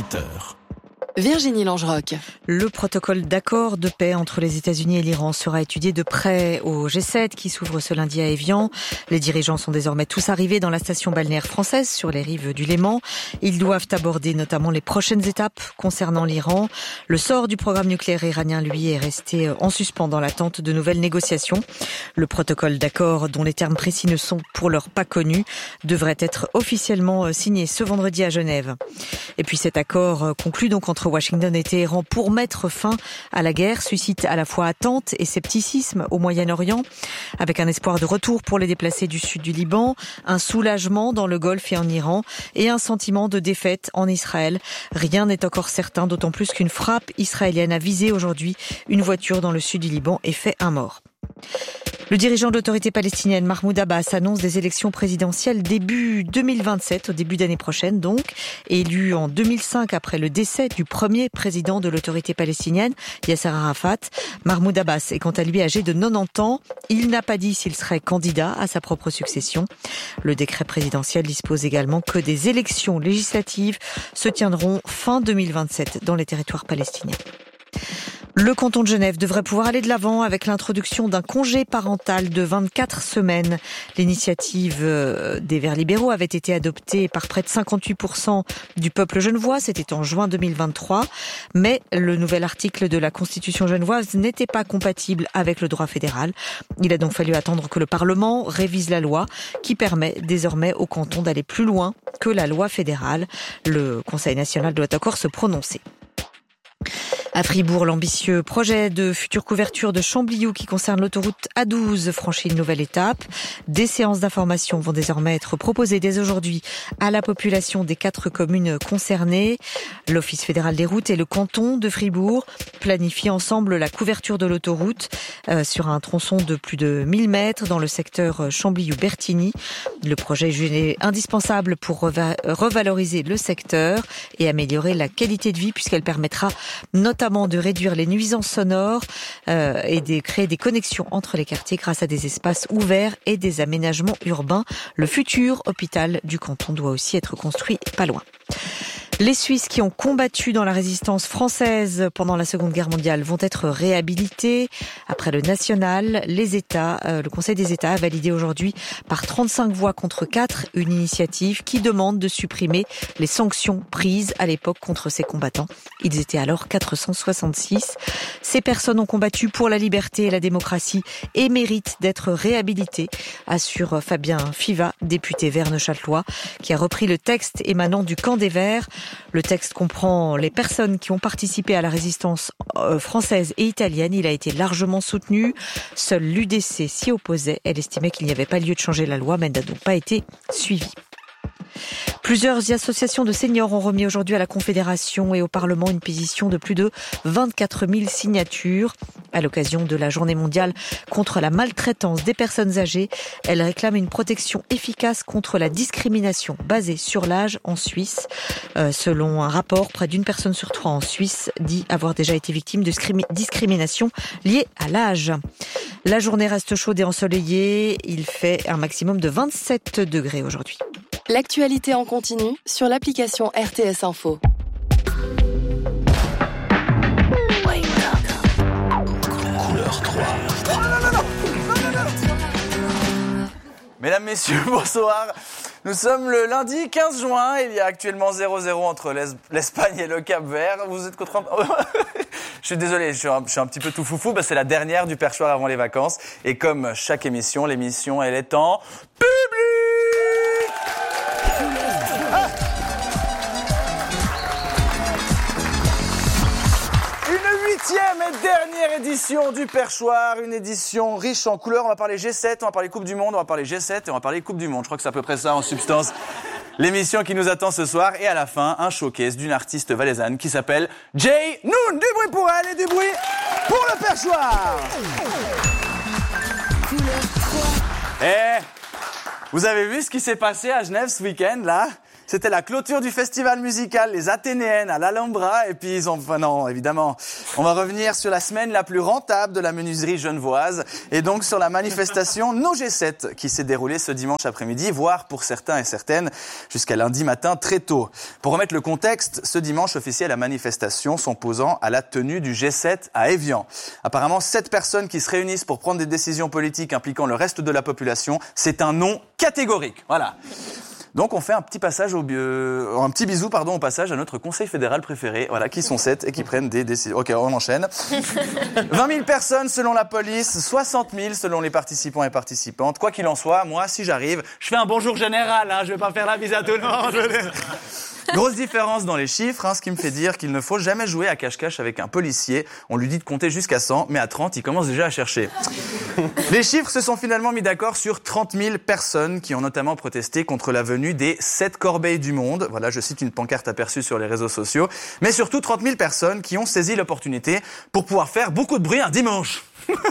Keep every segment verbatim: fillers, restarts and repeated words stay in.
vingt heures. Virginie Langeroc. Le protocole d'accord de paix entre les États-Unis et l'Iran sera étudié de près au G sept qui s'ouvre ce lundi à Évian. Les dirigeants sont désormais tous arrivés dans la station balnéaire française sur les rives du Léman. Ils doivent aborder notamment les prochaines étapes concernant l'Iran. Le sort du programme nucléaire iranien, lui, est resté en suspens dans l'attente de nouvelles négociations. Le protocole d'accord, dont les termes précis ne sont pour l'heure pas connus, devrait être officiellement signé ce vendredi à Genève. Et puis cet accord conclu donc entre Washington et Téhéran pour mettre fin à la guerre suscite à la fois attente et scepticisme au Moyen-Orient, avec un espoir de retour pour les déplacés du sud du Liban, un soulagement dans le Golfe et en Iran et un sentiment de défaite en Israël. Rien n'est encore certain, d'autant plus qu'une frappe israélienne a visé aujourd'hui une voiture dans le sud du Liban et fait un mort. Le dirigeant de l'autorité palestinienne, Mahmoud Abbas, annonce des élections présidentielles début deux mille vingt-sept, au début d'année prochaine donc. Élu en deux mille cinq après le décès du premier président de l'autorité palestinienne, Yasser Arafat, Mahmoud Abbas est quant à lui âgé de quatre-vingt-dix ans. Il n'a pas dit s'il serait candidat à sa propre succession. Le décret présidentiel dispose également que des élections législatives se tiendront fin deux mille vingt-sept dans les territoires palestiniens. Le canton de Genève devrait pouvoir aller de l'avant avec l'introduction d'un congé parental de vingt-quatre semaines. L'initiative des Verts libéraux avait été adoptée par près de cinquante-huit pour cent du peuple genevois. C'était en juin deux mille vingt-trois. Mais le nouvel article de la Constitution genevoise n'était pas compatible avec le droit fédéral. Il a donc fallu attendre que le Parlement révise la loi qui permet désormais au canton d'aller plus loin que la loi fédérale. Le Conseil national doit encore se prononcer. À Fribourg, l'ambitieux projet de future couverture de Chambliou qui concerne l'autoroute A douze franchit une nouvelle étape. Des séances d'information vont désormais être proposées dès aujourd'hui à la population des quatre communes concernées. L'Office fédéral des routes et le canton de Fribourg planifient ensemble la couverture de l'autoroute euh, sur un tronçon de plus de mille mètres dans le secteur Chambliou-Bertigny. Le projet est jugé indispensable pour reva- revaloriser le secteur et améliorer la qualité de vie puisqu'elle permettra notamment notamment de réduire les nuisances sonores euh, et de créer des connexions entre les quartiers grâce à des espaces ouverts et des aménagements urbains. Le futur hôpital du canton doit aussi être construit pas loin. Les Suisses qui ont combattu dans la résistance française pendant la Seconde Guerre mondiale vont être réhabilités. Après le national, les États, euh, le Conseil des États a validé aujourd'hui par trente-cinq voix contre quatre une initiative qui demande de supprimer les sanctions prises à l'époque contre ces combattants. Ils étaient alors quatre cent soixante-six. Ces personnes ont combattu pour la liberté et la démocratie et méritent d'être réhabilitées, assure Fabien Fiva, député vert-neuchâtelois, qui a repris le texte émanant du camp des Verts. Le texte comprend les personnes qui ont participé à la résistance française et italienne. Il a été largement soutenu. Seule l'U D C s'y opposait. Elle estimait qu'il n'y avait pas lieu de changer la loi, mais n'a donc pas été suivie. Plusieurs associations de seniors ont remis aujourd'hui à la Confédération et au Parlement une pétition de plus de vingt-quatre mille signatures. À l'occasion de la journée mondiale contre la maltraitance des personnes âgées, elles réclament une protection efficace contre la discrimination basée sur l'âge en Suisse. Euh, selon un rapport, près d'une personne sur trois en Suisse dit avoir déjà été victime de discrimination liée à l'âge. La journée reste chaude et ensoleillée. Il fait un maximum de vingt-sept degrés aujourd'hui. L'actualité en continu sur l'application R T S Info. Couleur trois. Mesdames, messieurs, bonsoir. Nous sommes le lundi quinze juin. Il y a actuellement zéro zéro entre l'Espagne et le Cap-Vert. Vous êtes content? Je suis désolé, je suis, un, je suis un petit peu tout foufou. Bah, c'est la dernière du perchoir avant les vacances. Et comme chaque émission, l'émission, elle est en public. Ah Une huitième et dernière édition du perchoir, une édition riche en couleurs. On va parler G sept, on va parler Coupe du Monde, on va parler G sept et on va parler Coupe du Monde. Je crois que c'est à peu près ça en substance. L'émission qui nous attend ce soir et à la fin, un showcase d'une artiste valaisanne qui s'appelle Jay Noon. Du bruit pour elle et du bruit pour le perchoir. Eh, vous avez vu ce qui s'est passé à Genève ce week-end là ? C'était la clôture du festival musical Les Athénéennes à l'Alhambra. Et puis, ils ont... enfin non, évidemment, on va revenir sur la semaine la plus rentable de la menuiserie genevoise. Et donc, sur la manifestation No G sept qui s'est déroulée ce dimanche après-midi, voire pour certains et certaines, jusqu'à lundi matin très tôt. Pour remettre le contexte, ce dimanche officiait la manifestation s'opposant à la tenue du G sept à Évian. Apparemment, sept personnes qui se réunissent pour prendre des décisions politiques impliquant le reste de la population, c'est un non catégorique. Voilà. Donc on fait un petit passage au euh, un petit bisou pardon au passage à notre conseil fédéral préféré, voilà, qui sont sept et qui prennent des décisions. OK, on enchaîne. vingt mille personnes selon la police, soixante mille selon les participants et participantes. Quoi qu'il en soit, moi si j'arrive, je fais un bonjour général, hein, je vais pas faire la bise à tout le monde. Grosse différence dans les chiffres, hein, ce qui me fait dire qu'il ne faut jamais jouer à cache-cache avec un policier. On lui dit de compter jusqu'à cent, mais à trente, il commence déjà à chercher. Les chiffres se sont finalement mis d'accord sur trente mille personnes qui ont notamment protesté contre la venue des sept corbeilles du monde. Voilà, je cite une pancarte aperçue sur les réseaux sociaux. Mais surtout trente mille personnes qui ont saisi l'opportunité pour pouvoir faire beaucoup de bruit un dimanche.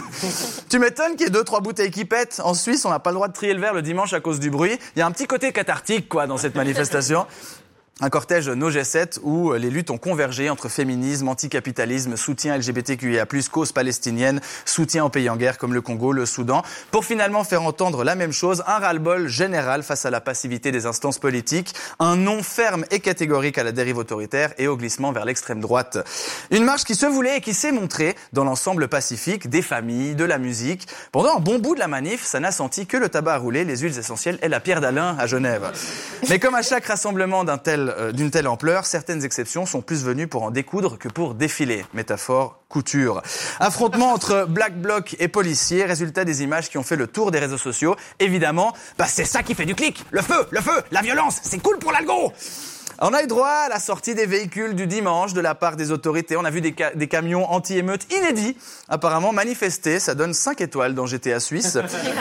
Tu m'étonnes qu'il y ait deux, trois bouteilles qui pètent. En Suisse, on n'a pas le droit de trier le verre le dimanche à cause du bruit. Il y a un petit côté cathartique, quoi, dans cette manifestation. Un cortège No G sept où les luttes ont convergé entre féminisme, anticapitalisme, soutien L G B T Q I A plus, cause palestinienne, soutien aux pays en guerre comme le Congo, le Soudan, pour finalement faire entendre la même chose, un ras-le-bol général face à la passivité des instances politiques, un non ferme et catégorique à la dérive autoritaire et au glissement vers l'extrême droite. Une marche qui se voulait et qui s'est montrée dans l'ensemble pacifique des familles, de la musique. Pendant un bon bout de la manif, ça n'a senti que le tabac à rouler, les huiles essentielles et la pierre d'Alain à Genève. Mais comme à chaque rassemblement d'un tel d'une telle ampleur, certaines exceptions sont plus venues pour en découdre que pour défiler. Métaphore, couture. Affrontement entre Black Bloc et policiers, résultat des images qui ont fait le tour des réseaux sociaux. Évidemment, bah c'est ça qui fait du clic. Le feu, le feu, la violence, c'est cool pour l'algo. On a eu droit à la sortie des véhicules du dimanche de la part des autorités. On a vu des, ca- des camions anti-émeutes inédits, apparemment manifestés. Ça donne cinq étoiles dans G T A Suisse.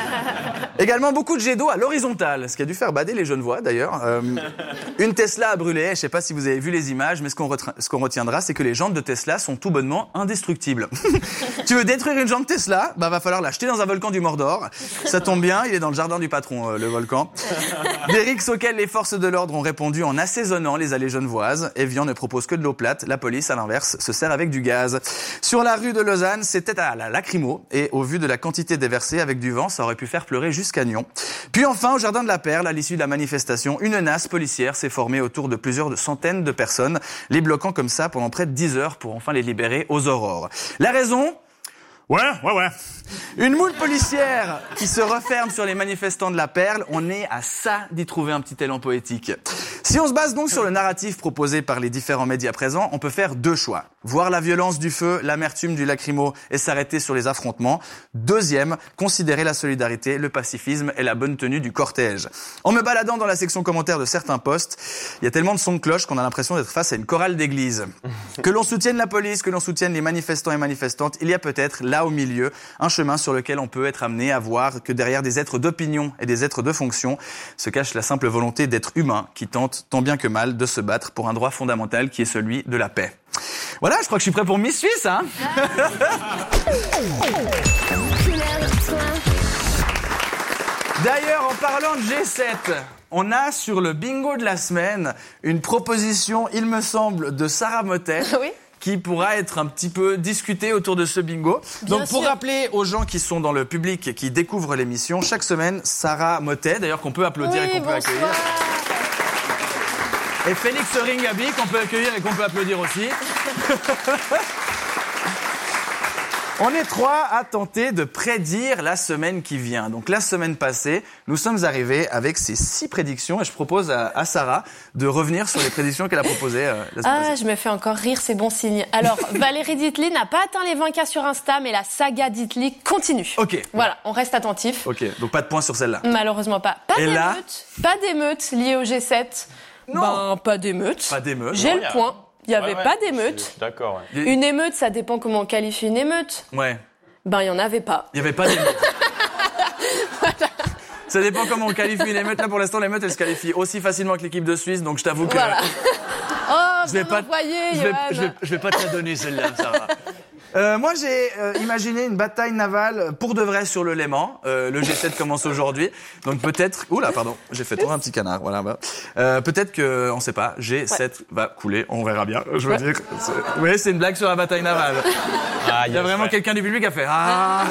Également beaucoup de jets d'eau à l'horizontale, ce qui a dû faire bader les Genevois d'ailleurs. Euh, une Tesla a brûlé, je ne sais pas si vous avez vu les images, mais ce qu'on, retra- ce qu'on retiendra, c'est que les jantes de Tesla sont tout bonnement indestructibles. Tu veux détruire une jante Tesla ? Bah va falloir l'acheter dans un volcan du Mordor. Ça tombe bien, il est dans le jardin du patron, euh, le volcan. Des rixes auxquels les forces de l'ordre ont répondu en assaisonnant les allées genevoises. Évian ne propose que de l'eau plate. La police, à l'inverse, se sert avec du gaz. Sur la rue de Lausanne, c'était à la lacrymo. Et au vu de la quantité déversée avec du vent, ça aurait pu faire pleurer jusqu'à Nyon. Puis enfin, au Jardin de la Perle, à l'issue de la manifestation, une nasse policière s'est formée autour de plusieurs centaines de personnes, les bloquant comme ça pendant près de dix heures pour enfin les libérer aux aurores. La raison ? Ouais, ouais, ouais. Une moule policière qui se referme sur les manifestants de la Perle, on est à ça d'y trouver un petit élan poétique. Si on se base donc sur le narratif proposé par les différents médias présents, on peut faire deux choix. Voir la violence du feu, l'amertume du lacrymo et s'arrêter sur les affrontements. Deuxième, considérer la solidarité, le pacifisme et la bonne tenue du cortège. En me baladant dans la section commentaires de certains posts, il y a tellement de sons de cloche qu'on a l'impression d'être face à une chorale d'église. Que l'on soutienne la police, que l'on soutienne les manifestants et manifestantes, il y a peut-être là au milieu un chemin sur lequel on peut être amené à voir que derrière des êtres d'opinion et des êtres de fonction se cache la simple volonté d'être humain qui tente tant bien que mal de se battre pour un droit fondamental qui est celui de la paix. Voilà, je crois que je suis prêt pour Miss Suisse, hein. D'ailleurs, en parlant de G sept, on a sur le bingo de la semaine une proposition, il me semble, de Sarah Motet. Oui. Qui pourra être un petit peu discuté autour de ce bingo. Bien Donc, pour sûr. Rappeler aux gens qui sont dans le public et qui découvrent l'émission, chaque semaine, Sarah Motet, d'ailleurs qu'on peut applaudir oui, et qu'on bonsoir. peut accueillir. Et Félix Ringaby, qu'on peut accueillir et qu'on peut applaudir aussi. On est trois à tenter de prédire la semaine qui vient. Donc la semaine passée, nous sommes arrivés avec ces six prédictions et je propose à, à Sarah de revenir sur les prédictions qu'elle a proposées euh, la semaine ah, passée. Je me fais encore rire, c'est bon signe. Alors, Valérie Ditli n'a pas atteint les vingt K sur Insta, mais la saga Ditli continue. Ok. Voilà, on reste attentif. Ok, donc pas de points sur celle-là. Malheureusement pas. Pas et d'émeute, là pas d'émeute liée au G sept. Non. Ben, pas d'émeute. Pas d'émeute. J'ai non, le point. Il n'y avait ouais, pas ouais, d'émeute. D'accord. Ouais. Une émeute, ça dépend comment on qualifie une émeute. Ouais. Ben, il n'y en avait pas. Il n'y avait pas d'émeute. Voilà. Ça dépend comment on qualifie une émeute. Là, pour l'instant, l'émeute, elle se qualifie aussi facilement que l'équipe de Suisse, donc je t'avoue que... Voilà. Oh, je vais pas, envoyé, je vais, je vais, je vais pas te la donner, celle-là, Sarah. Euh, moi, j'ai euh, imaginé une bataille navale pour de vrai sur le Léman. Euh, le G sept commence aujourd'hui, donc peut-être. Oula, pardon, j'ai fait trop un petit canard. Voilà. Bah. Euh, peut-être que, on sait pas. G sept ouais. va couler. On verra bien. Je veux ouais. dire. C'est... Oui, c'est une blague sur la bataille navale. Ah, Il y a vraiment ouais. quelqu'un du public qui a fait. Ah.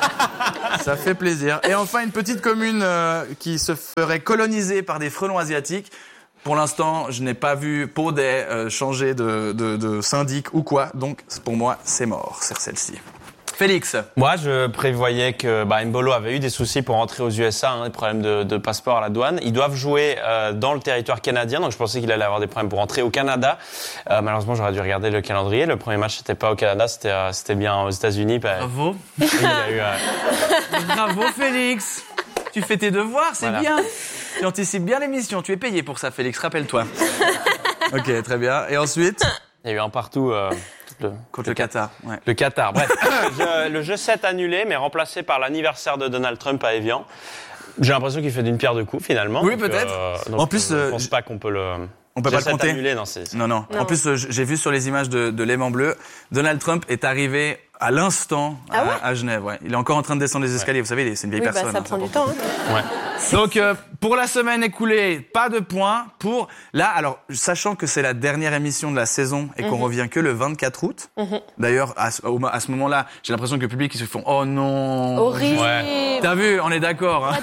Ça fait plaisir. Et enfin, une petite commune euh, qui se ferait coloniser par des frelons asiatiques. Pour l'instant, je n'ai pas vu Paudet euh, changer de, de, de syndic ou quoi, donc pour moi, c'est mort, c'est celle-ci. Félix. Moi, je prévoyais que bah, Mbolo avait eu des soucis pour rentrer aux U S A, hein, des problèmes de, de passeport à la douane. Ils doivent jouer euh, dans le territoire canadien, donc je pensais qu'il allait avoir des problèmes pour rentrer au Canada. Euh, malheureusement, j'aurais dû regarder le calendrier. Le premier match, c'était pas au Canada, c'était, euh, c'était bien aux États-Unis. Bah, Bravo. Il a eu, euh... Bravo, Félix. Tu fais tes devoirs, c'est voilà. bien. Tu anticipes bien l'émission. Tu es payé pour ça, Félix, rappelle-toi. Ok, très bien. Et ensuite ? Il y a eu un partout... Euh... Le, Contre le, le Qatar. Ouais. Le Qatar, bref. je, le G sept annulé, mais remplacé par l'anniversaire de Donald Trump à Évian. J'ai l'impression qu'il fait d'une pierre deux coups, finalement. Oui, donc, peut-être. Euh, donc, en plus, je ne euh, pense pas qu'on peut le... On peut G sept pas le compter. Annulé, non, c'est... non, non, non. En plus, euh, j'ai vu sur les images de, de Léman Bleu, Donald Trump est arrivé à l'instant ah ouais à, à Genève. Ouais. Il est encore en train de descendre les escaliers. Ouais. Vous savez, c'est une vieille oui, personne. Bah, ça hein, prend du temps. Hein. Ouais. Donc, euh, pour la semaine écoulée, pas de points. Pour là, alors, sachant que c'est la dernière émission de la saison et qu'on mm-hmm. revient que le vingt-quatre août. Mm-hmm. D'ailleurs, à, à ce moment-là, j'ai l'impression que le public ils se font oh non. Horrible. Ouais. T'as vu, on est d'accord. Hein.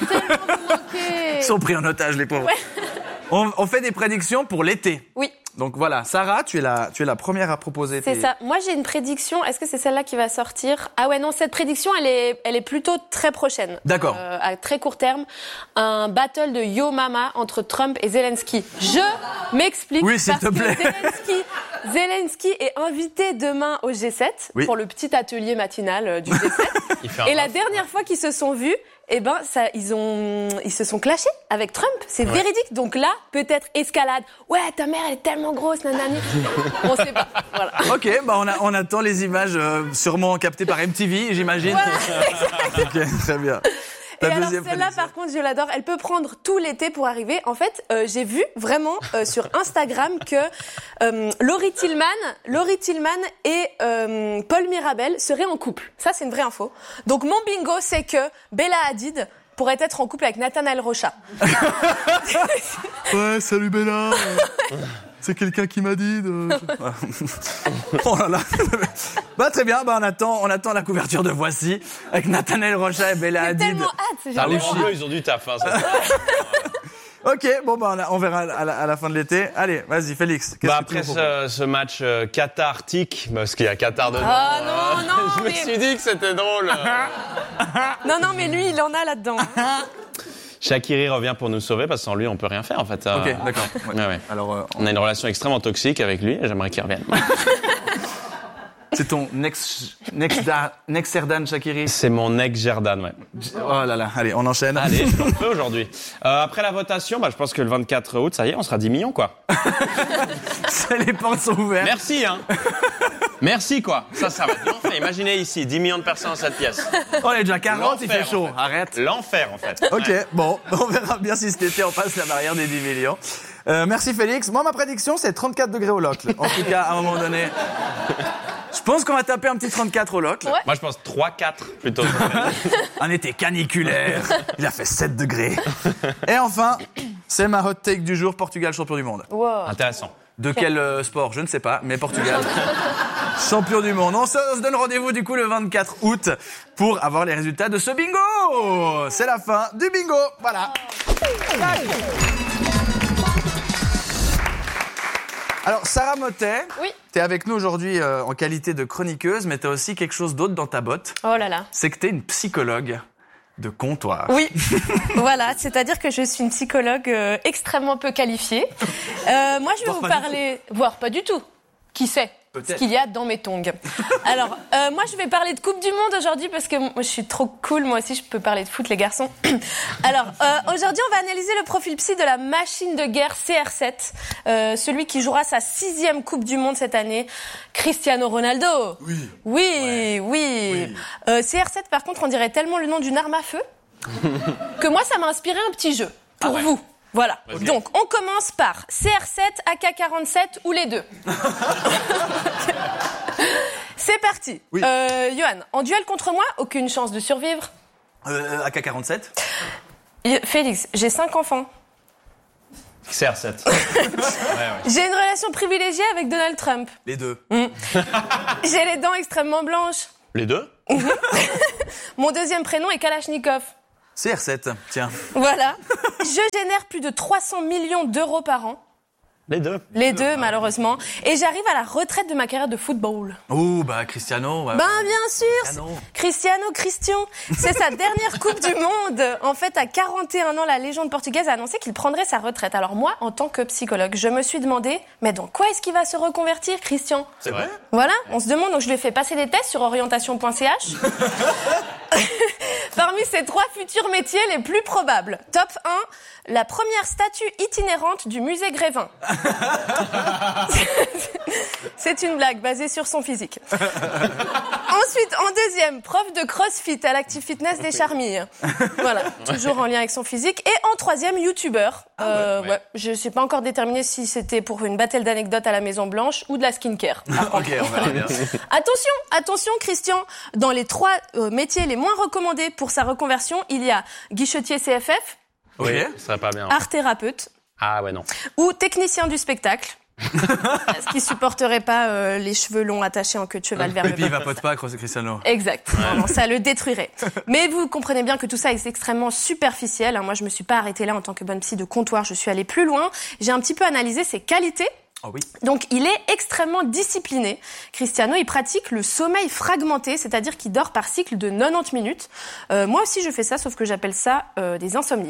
Ils sont pris en otage les pauvres. Ouais. On, on fait des prédictions pour l'été. Oui. Donc voilà, Sarah, tu es la, tu es la première à proposer. C'est tes... ça. Moi, j'ai une prédiction. Est-ce que c'est celle-là qui va sortir ? Ah ouais, non, cette prédiction, elle est, elle est plutôt très prochaine. D'accord. Euh, à très court terme, un battle de Yo Mama entre Trump et Zelensky. Je m'explique. Oui, s'il parce te plaît. Que Zelensky, Zelensky est invité demain au G sept oui. pour le petit atelier matinal du G sept. Et la dernière fois qu'ils se sont vus, eh ben, ça, ils ont, ils se sont clashés avec Trump. C'est ouais. véridique. Donc là, peut-être escalade. Ouais, ta mère, elle est tellement grosse, nanani. On sait pas. Voilà. Ok, bah, on a, on attend les images, euh, sûrement captées par M T V, j'imagine. Voilà, ok, très bien. Et alors celle-là, par contre, je l'adore. Elle peut prendre tout l'été pour arriver. En fait, euh, j'ai vu vraiment euh, sur Instagram que euh, Laurie Tillman, Laurie Tillman et euh, Paul Mirabel seraient en couple. Ça, c'est une vraie info. Donc mon bingo, c'est que Bella Hadid pourrait être en couple avec Nathanaël Rocha. Ouais, salut Bella. C'est quelqu'un qui m'a dit de... Oh là là. Bah très bien, bah on attend, on attend la couverture de Voici avec Nathanaël Rocha et Bella Hadid. J'ai tellement hâte, c'est génial. Ah, les ils ont du taf, hein, ça. Ok, bon bah on, a, on verra à la, à la fin de l'été. Allez, vas-y Félix. Bah après ce, ce match euh, Qatar-Tic, parce qu'il y a Qatar dedans. Ah non, non. Je me mais... suis dit que c'était drôle. Non, non, mais lui, il en a là-dedans. Shaqiri revient pour nous sauver parce que sans lui on peut rien faire en fait. Ok, d'accord. Ouais. Ouais, ouais. Alors, euh, on... on a une relation extrêmement toxique avec lui et j'aimerais qu'il revienne. C'est ton ex, next, next Serdan Shaqiri. C'est mon ex Gerdan, ouais. Oh là là, allez, on enchaîne. Allez, je le fais aujourd'hui. Euh, après la votation, bah, je pense que le vingt-quatre août, ça y est, on sera dix millions, quoi. Ça, les portes sont ouvertes. Merci, hein. Merci, quoi. Ça, ça va être l'enfer. Imaginez ici, dix millions de personnes dans cette pièce. On est déjà quarante, il fait chaud. En fait. Arrête. L'enfer, en fait. Ok, ouais. Bon, on verra bien si cet été on passe la barrière des dix millions. Euh, merci Félix. Moi, ma prédiction, c'est trente-quatre degrés au Locle. En tout cas, à un moment donné... Je pense qu'on va taper un petit trente-quatre au Locle. Ouais. Moi, je pense trois quatre plutôt. Un été caniculaire. Il a fait sept degrés. Et enfin, c'est ma hot take du jour, Portugal champion du monde. Wow. Intéressant. De quel euh, sport ? Je ne sais pas, mais Portugal champion du monde. On se, on se donne rendez-vous du coup le vingt-quatre août pour avoir les résultats de ce bingo. C'est la fin du bingo. Voilà. Alors, Sarah Mottet, oui. T'es avec nous aujourd'hui euh, en qualité de chroniqueuse, mais t'as aussi quelque chose d'autre dans ta botte. Oh là là. C'est que t'es une psychologue de comptoir. Oui, voilà, c'est-à-dire que je suis une psychologue euh, extrêmement peu qualifiée. Euh, moi, je vais voire vous pas parler... Voire pas du tout. Qui sait ? Ce qu'il y a dans mes tongs. Alors, euh, moi, je vais parler de Coupe du Monde aujourd'hui parce que moi, je suis trop cool. Moi aussi, je peux parler de foot, les garçons. Alors, euh, aujourd'hui, on va analyser le profil psy de la machine de guerre C R sept, euh, celui qui jouera sa sixième Coupe du Monde cette année, Cristiano Ronaldo. Oui. Oui, ouais. oui. oui. Euh, C R sept, par contre, on dirait tellement le nom d'une arme à feu que moi, ça m'a inspiré un petit jeu pour ah ouais. vous. Voilà. Okay. Donc, on commence par C R sept, A K quarante-sept ou les deux. C C'est parti. Oui. Euh, Johan, en duel contre moi, aucune chance de survivre. Euh, A K quarante-sept. Félix, j'ai cinq enfants. X R sept. ouais, ouais. J'ai une relation privilégiée avec Donald Trump. Les deux. Mmh. J'ai les dents extrêmement blanches. Les deux. Mon deuxième prénom est Kalachnikov. C R sept, tiens. Voilà. Je génère plus de trois cents millions d'euros par an. Les deux. Les deux, malheureusement. Et j'arrive à la retraite de ma carrière de football. Oh, bah, Cristiano. Ouais. Ben, bien sûr. Cristiano. Cristiano, Christian. C'est sa dernière Coupe du Monde. En fait, à quarante et un ans, la légende portugaise a annoncé qu'il prendrait sa retraite. Alors moi, en tant que psychologue, je me suis demandé, mais dans quoi est-ce qu'il va se reconvertir, Christian? C'est vrai. Voilà, on se demande. Donc je lui ai fait passer des tests sur orientation point c h. Parmi ces trois futurs métiers les plus probables. Top un, la première statue itinérante du musée Grévin. C'est une blague basée sur son physique. Ensuite, en deuxième, prof de crossfit à l'Active Fitness des Charmilles. Voilà, toujours en lien avec son physique. Et en troisième, youtubeur. Ah ouais, euh, ouais. ouais, je ne sais pas encore déterminé si c'était pour une battle d'anecdotes à la Maison Blanche ou de la skincare. Ok, on verra bien. Attention, attention Christian, dans les trois euh, métiers les moins recommandés pour sa reconversion, il y a guichetier C F F, Ok. Oui, ça serait pas bien. art thérapeute Ah ouais, non. ou technicien du spectacle. Parce qu'il supporterait pas euh, les cheveux longs attachés en queue de cheval vers Et le puis il bas. vapote pas, Cristiano. Exact. Vraiment, ça le détruirait. Mais vous comprenez bien que tout ça est extrêmement superficiel. Moi, je me suis pas arrêtée là en tant que bonne psy de comptoir. Je suis allée plus loin. J'ai un petit peu analysé ses qualités. Oh oui. Donc, il est extrêmement discipliné. Cristiano, il pratique le sommeil fragmenté, c'est-à-dire qu'il dort par cycle de quatre-vingt-dix minutes. Euh, moi aussi, je fais ça, sauf que j'appelle ça euh, des insomnies.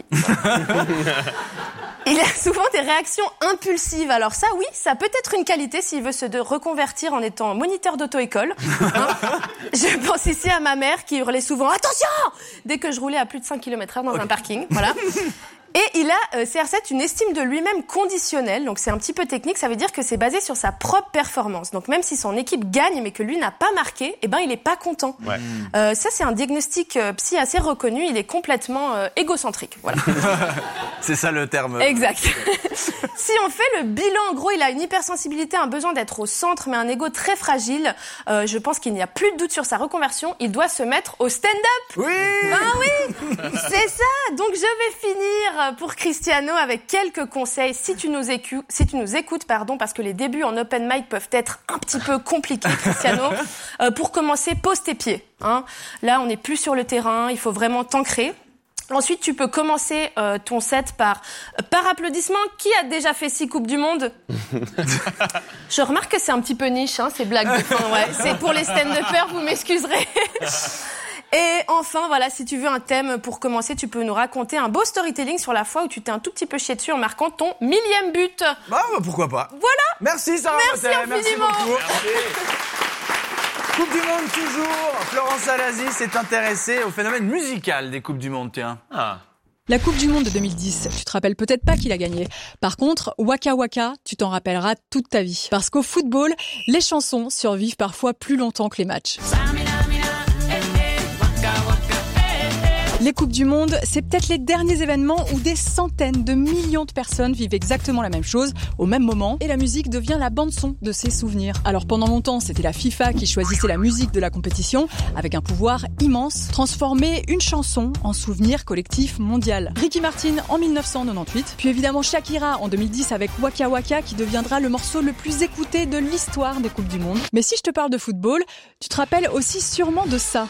Il a souvent des réactions impulsives. Alors ça, oui, ça peut être une qualité s'il veut se de reconvertir en étant moniteur d'auto-école. Hein. Je pense ici à ma mère qui hurlait souvent « Attention !» dès que je roulais à plus de cinq kilomètres heure dans okay. un parking. Voilà. Et il a, euh, C R sept, une estime de lui-même conditionnelle. Donc c'est un petit peu technique, ça veut dire que c'est basé sur sa propre performance. Donc même si son équipe gagne mais que lui n'a pas marqué, eh ben il est pas content. Ouais. Euh, ça c'est un diagnostic euh, psy assez reconnu, il est complètement euh, égocentrique. Voilà. C'est ça le terme. Exact. Si on fait le bilan, en gros, il a une hypersensibilité, un besoin d'être au centre, mais un ego très fragile. Euh, je pense qu'il n'y a plus de doute sur sa reconversion. Il doit se mettre au stand-up. Oui. Ah oui, c'est ça. Donc je vais finir pour Cristiano avec quelques conseils. Si tu nous écoutes, si tu nous écoutes, pardon, parce que les débuts en open mic peuvent être un petit peu compliqués, Cristiano. Euh, pour commencer, pose tes pieds. Hein. Là, on n'est plus sur le terrain. Il faut vraiment t'ancrer. Ensuite, tu peux commencer euh, ton set par par applaudissement. Qui a déjà fait six coupes du monde? Je remarque que c'est un petit peu niche, hein, ces blagues de fin. Ouais, c'est pour les stand-uppers, vous m'excuserez. Et enfin, voilà, si tu veux un thème pour commencer, tu peux nous raconter un beau storytelling sur la fois où tu t'es un tout petit peu chié dessus en marquant ton millième but. Bah, pourquoi pas. Voilà. Merci Sarah. Merci infiniment. Merci beaucoup. Coupe du Monde toujours. Florence Alazi s'est intéressée au phénomène musical des Coupes du Monde, tiens. Ah. La Coupe du Monde de deux mille dix, tu te rappelles peut-être pas qui l'a gagné. Par contre, Waka Waka, tu t'en rappelleras toute ta vie. Parce qu'au football, les chansons survivent parfois plus longtemps que les matchs. Les Coupes du Monde, c'est peut-être les derniers événements où des centaines de millions de personnes vivent exactement la même chose au même moment et la musique devient la bande-son de ces souvenirs. Alors pendant longtemps, c'était la FIFA qui choisissait la musique de la compétition avec un pouvoir immense, transformer une chanson en souvenir collectif mondial. Ricky Martin en dix-neuf cent quatre-vingt-huit, puis évidemment Shakira en deux mille dix avec Waka Waka qui deviendra le morceau le plus écouté de l'histoire des Coupes du Monde. Mais si je te parle de football, tu te rappelles aussi sûrement de ça.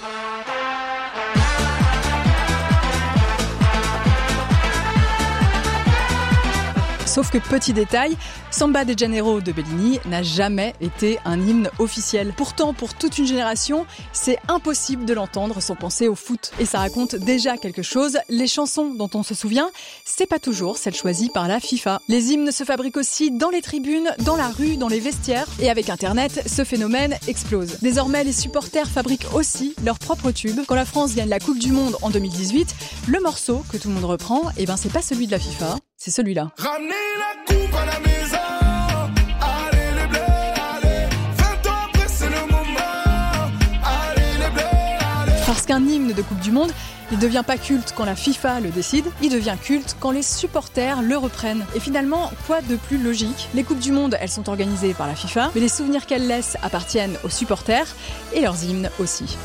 Sauf que petit détail, Samba de Janeiro de Bellini n'a jamais été un hymne officiel. Pourtant, pour toute une génération, c'est impossible de l'entendre sans penser au foot. Et ça raconte déjà quelque chose. Les chansons dont on se souvient, c'est pas toujours celles choisies par la FIFA. Les hymnes se fabriquent aussi dans les tribunes, dans la rue, dans les vestiaires. Et avec Internet, ce phénomène explose. Désormais, les supporters fabriquent aussi leurs propres tubes. Quand la France gagne la Coupe du Monde en deux mille dix-huit, le morceau que tout le monde reprend, eh ben c'est pas celui de la FIFA, c'est celui-là. Ramenez la coupe à la maison. Allez les bleus, allez. vingt ans après, c'est le moment. Allez les bleus, allez. Parce Parce qu'un hymne de Coupe du Monde, il ne devient pas culte quand la FIFA le décide, il devient culte quand les supporters le reprennent. Et finalement, quoi de plus logique ? Les Coupes du Monde, elles sont organisées par la FIFA, mais les souvenirs qu'elles laissent appartiennent aux supporters et leurs hymnes aussi.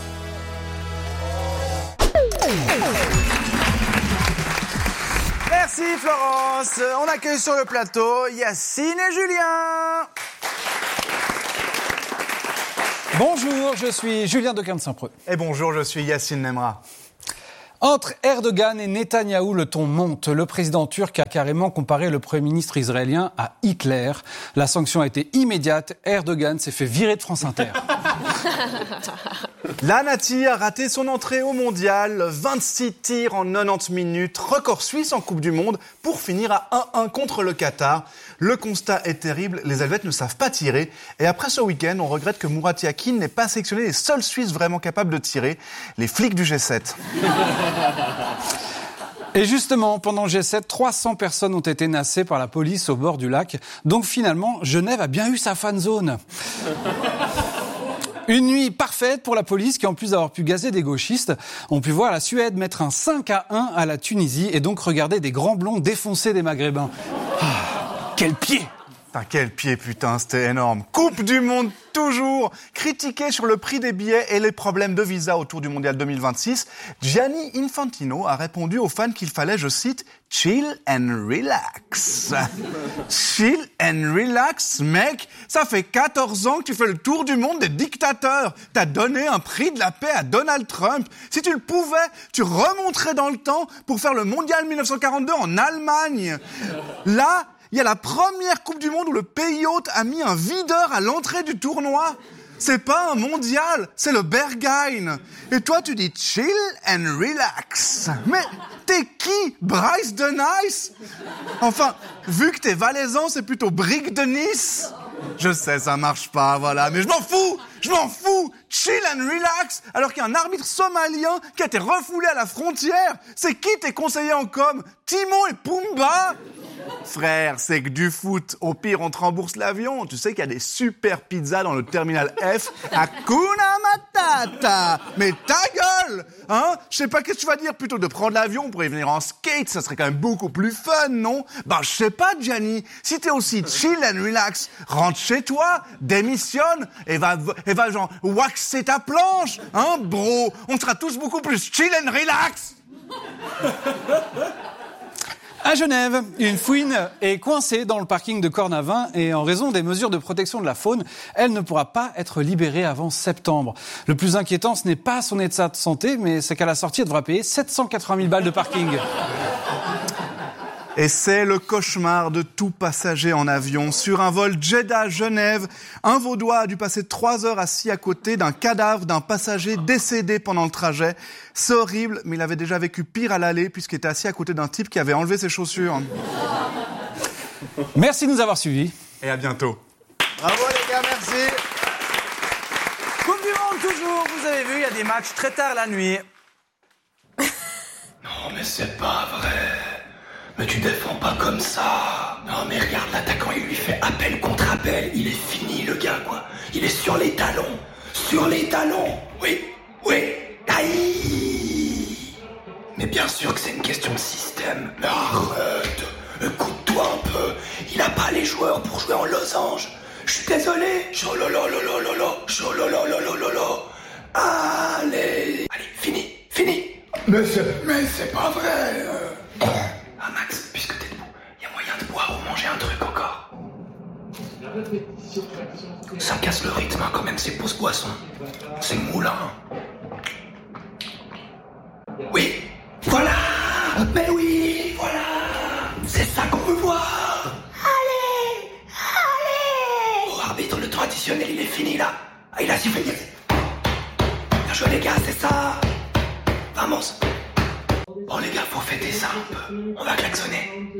Merci Florence. On accueille sur le plateau Yacine et Julien. Bonjour, je suis Julien de Quinte-Saint-Preux. Et bonjour, je suis Yacine Nemra. Entre Erdogan et Netanyahou, le ton monte. Le président turc a carrément comparé le Premier ministre israélien à Hitler. La sanction a été immédiate. Erdogan s'est fait virer de France Inter. La Nati a raté son entrée au mondial. vingt-six tirs en quatre-vingt-dix minutes. Record suisse en Coupe du Monde pour finir à un un contre le Qatar. Le constat est terrible. Les Helvètes ne savent pas tirer. Et après ce week-end, on regrette que Murat Yakin n'ait pas sélectionné les seuls Suisses vraiment capables de tirer. Les flics du G sept. Et justement, pendant le G sept, trois cents personnes ont été nassées par la police au bord du lac. Donc finalement, Genève a bien eu sa fan zone. Une nuit parfaite pour la police qui, en plus d'avoir pu gazer des gauchistes, ont pu voir la Suède mettre un cinq à un à la Tunisie et donc regarder des grands blonds défoncer des Maghrébins. Ah, quel pied! Ah, quel pied, putain, c'était énorme. Coupe du Monde, toujours. Critiqué sur le prix des billets et les problèmes de visa autour du Mondial deux mille vingt-six, Gianni Infantino a répondu aux fans qu'il fallait, je cite, « chill and relax ». Chill and relax, mec. Ça fait quatorze ans que tu fais le tour du monde des dictateurs. T'as donné un prix de la paix à Donald Trump. Si tu le pouvais, tu remonterais dans le temps pour faire le Mondial dix-neuf cent quarante-deux en Allemagne. Là, il y a la première Coupe du Monde où le pays hôte a mis un videur à l'entrée du tournoi. C'est pas un mondial, c'est le Berghain. Et toi, tu dis chill and relax. Mais t'es qui, Bryce de Nice ? Enfin, vu que t'es valaisan, c'est plutôt Brick de Nice. Je sais, ça marche pas, voilà, mais je m'en fous, je m'en fous. Chill and relax, alors qu'il y a un arbitre somalien qui a été refoulé à la frontière. C'est qui tes conseillers en com ? Timon et Pumba ? Frère, c'est que du foot. Au pire, on te rembourse l'avion. Tu sais qu'il y a des super pizzas dans le terminal F. Hakuna Matata. Mais ta gueule, hein ? Je sais pas qu'est-ce que tu vas dire. Plutôt que de prendre l'avion pour y venir en skate, ça serait quand même beaucoup plus fun, non ? Bah, je sais pas, Gianni. Si t'es aussi chill and relax, rentre chez toi, démissionne et va, et va genre waxer ta planche, hein, bro ? On sera tous beaucoup plus chill and relax. À Genève, une fouine est coincée dans le parking de Cornavin et en raison des mesures de protection de la faune, elle ne pourra pas être libérée avant septembre. Le plus inquiétant, ce n'est pas son état de santé, mais c'est qu'à la sortie, elle devra payer sept cent quatre-vingt mille balles de parking. Et c'est le cauchemar de tout passager en avion. Sur un vol Jeddah-Genève, un Vaudois a dû passer trois heures assis à côté d'un cadavre d'un passager décédé pendant le trajet. C'est horrible, mais il avait déjà vécu pire à l'aller puisqu'il était assis à côté d'un type qui avait enlevé ses chaussures. Merci de nous avoir suivis. Et à bientôt. Bravo les gars, merci. Coupe du Monde toujours, vous avez vu, il y a des matchs très tard la nuit. Non mais c'est pas vrai. Mais tu défends pas comme ça. Non mais regarde l'attaquant, il lui fait appel contre appel. Il est fini le gars quoi. Il est sur les talons. Sur les talons. Oui, oui. Aïe. Mais bien sûr que c'est une question de système. Mais arrête. Écoute-toi un peu. Il a pas les joueurs pour jouer en losange. Je suis désolé. Chololololololo. Cholololololo. Allez. Allez, fini. Fini. Mais c'est, mais c'est pas vrai. Ah Max, puisque t'es debout, il y a moyen de boire ou manger un truc encore. Ça casse le rythme hein, quand même ces pauses boissons. C'est moulin. Oui, voilà. Mais oui, voilà. C'est ça qu'on veut voir. Allez, allez. Oh arbitre, le traditionnel il est fini là. Ah il a sifflé. Bien joué les gars, c'est ça. Vamos. Bon les gars, faut fêter ça un peu. On va klaxonner.